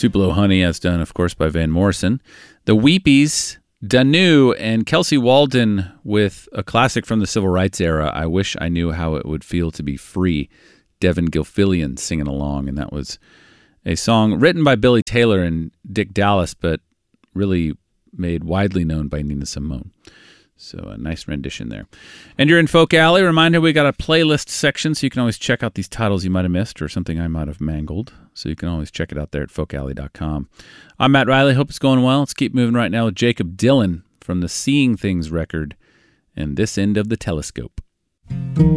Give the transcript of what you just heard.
Tupelo Honey, as done, of course, by Van Morrison. The Weepies, Danu, and Kelsey Walden with a classic from the Civil Rights era, I Wish I Knew How It Would Feel to Be Free. Devin Gilfillian singing along, and that was a song written by Billy Taylor and Dick Dallas, but really made widely known by Nina Simone. So a nice rendition there. And you're in Folk Alley. Reminder, we got a playlist section, so you can always check out these titles you might have missed or something I might have mangled. So you can always check it out there at folkalley.com. I'm Matt Riley. Hope it's going well. Let's keep moving right now with Jacob Dylan from the Seeing Things record and This End of the Telescope.